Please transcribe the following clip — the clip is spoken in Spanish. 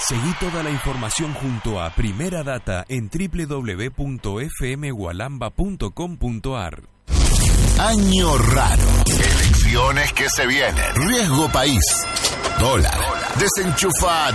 Seguí toda la información junto a Primera Data en www.fmgualamba.com.ar. Año raro. Elecciones que se vienen. Riesgo país. Dólar. Desenchufa